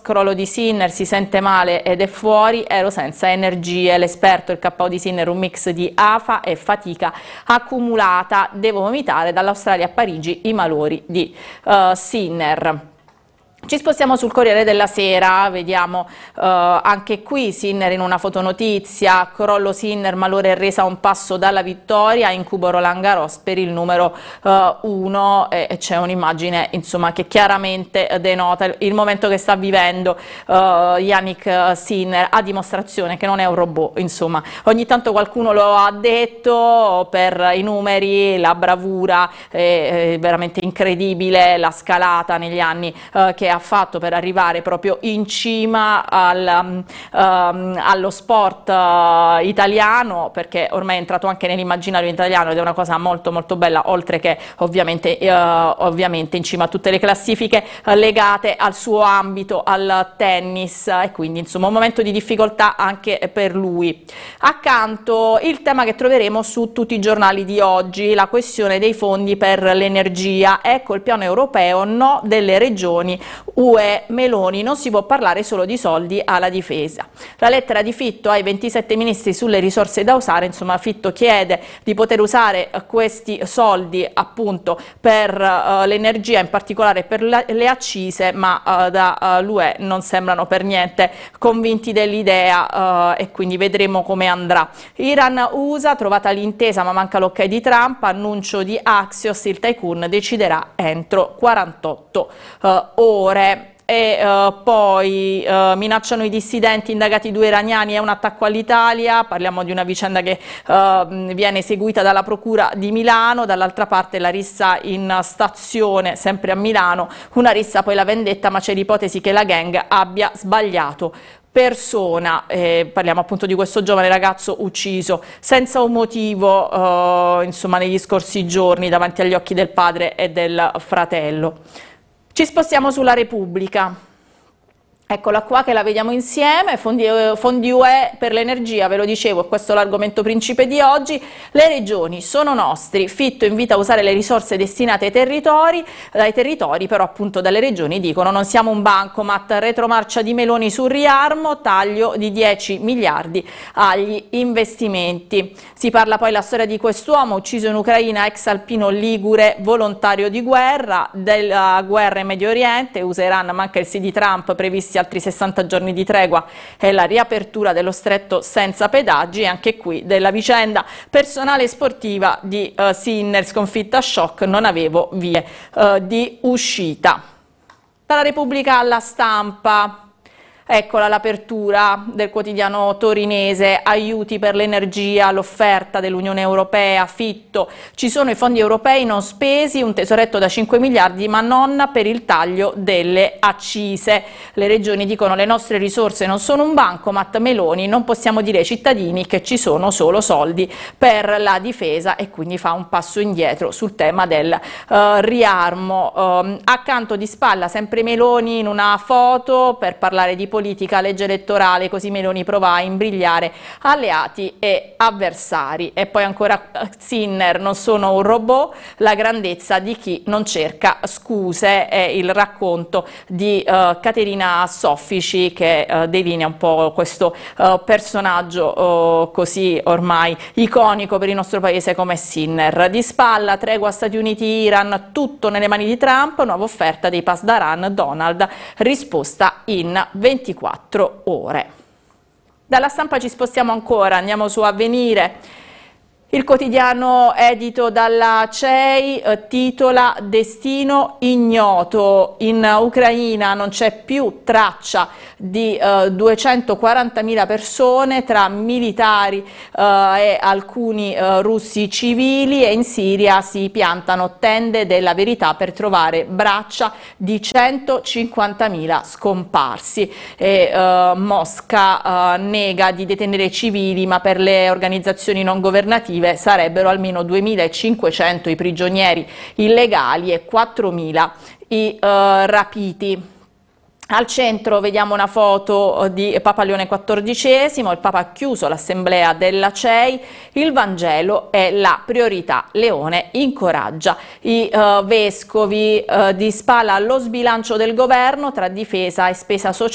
crollo di Sinner, si sente male ed è fuori, ero senza energie, l'esperto, il KO di Sinner, un mix di afa e fatica accumulata, devo vomitare, dall'Australia a Parigi i malori di Sinner. Ci spostiamo sul Corriere della Sera, vediamo anche qui Sinner in una fotonotizia, crollo Sinner, malore resa a un passo dalla vittoria, incubo Roland Garros per il numero 1 e c'è un'immagine insomma che chiaramente denota il momento che sta vivendo Jannik Sinner, a dimostrazione che non è un robot, insomma ogni tanto qualcuno lo ha detto, per i numeri, la bravura, è veramente incredibile la scalata negli anni che ha fatto per arrivare proprio in cima allo sport italiano, perché ormai è entrato anche nell'immaginario italiano ed è una cosa molto molto bella, oltre che ovviamente in cima a tutte le classifiche legate al suo ambito, al tennis, e quindi insomma un momento di difficoltà anche per lui. Accanto il tema che troveremo su tutti i giornali di oggi, la questione dei fondi per l'energia, ecco il piano europeo, no delle regioni, UE Meloni, non si può parlare solo di soldi alla difesa. La lettera di Fitto ai 27 ministri sulle risorse da usare, insomma Fitto chiede di poter usare questi soldi appunto per l'energia, in particolare per le accise, ma dall'UE non sembrano per niente convinti dell'idea e quindi vedremo come andrà. Iran-USA, trovata l'intesa ma manca l'ok di Trump, annuncio di Axios, il tycoon deciderà entro 48 ore. E poi minacciano i dissidenti, indagati 2 iraniani, è un attacco all'Italia, parliamo di una vicenda che viene eseguita dalla Procura di Milano, dall'altra parte la rissa in stazione, sempre a Milano, una rissa poi la vendetta, ma c'è l'ipotesi che la gang abbia sbagliato persona, parliamo appunto di questo giovane ragazzo ucciso senza un motivo insomma negli scorsi giorni davanti agli occhi del padre e del fratello. Ci spostiamo sulla Repubblica, eccola qua che la vediamo insieme, fondi UE per l'energia, ve lo dicevo, questo è l'argomento principe di oggi. Le regioni sono nostri, Fitto invita a usare le risorse destinate dai territori, però appunto dalle regioni dicono non siamo un bancomat, retromarcia di Meloni sul riarmo, taglio di 10 miliardi agli investimenti. Si parla poi la storia di quest'uomo ucciso in Ucraina, ex alpino ligure, volontario di guerra, della guerra in Medio Oriente, USA-Iran, manca il sì di Trump, previsti altri 60 giorni di tregua e la riapertura dello stretto senza pedaggi, e anche qui della vicenda personale e sportiva di Sinner, sconfitta shock, non avevo vie di uscita. Dalla Repubblica alla Stampa. Eccola l'apertura del quotidiano torinese, aiuti per l'energia, l'offerta dell'Unione Europea, Fitto, ci sono i fondi europei non spesi, un tesoretto da 5 miliardi ma non per il taglio delle accise. Le regioni dicono le nostre risorse non sono un bancomat, Meloni, non possiamo dire ai cittadini che ci sono solo soldi per la difesa, e quindi fa un passo indietro sul tema del riarmo. Accanto di spalla sempre Meloni in una foto per parlare di politica, legge elettorale, così Meloni prova a imbrigliare alleati e avversari. E poi ancora Sinner, non sono un robot, la grandezza di chi non cerca scuse, è il racconto di Caterina Soffici che delinea un po' questo personaggio così ormai iconico per il nostro paese come Sinner. Di spalla, tregua Stati Uniti-Iran, tutto nelle mani di Trump, nuova offerta dei Pasdaran, Donald, risposta in 24 ore. Dalla Stampa ci spostiamo ancora, andiamo su Avvenire. Il quotidiano edito dalla CEI titola Destino ignoto, in Ucraina non c'è più traccia di 240.000 persone tra militari e alcuni russi civili, e in Siria si piantano tende della verità per trovare braccia di 150.000 scomparsi. Mosca nega di detenere civili, ma per le organizzazioni non governative sarebbero almeno 2.500 i prigionieri illegali e 4.000 i rapiti. Al centro vediamo una foto di Papa Leone XIV, il Papa ha chiuso l'assemblea della CEI, il Vangelo è la priorità, Leone incoraggia i vescovi. Di spalla allo sbilancio del governo tra difesa e spesa sociale.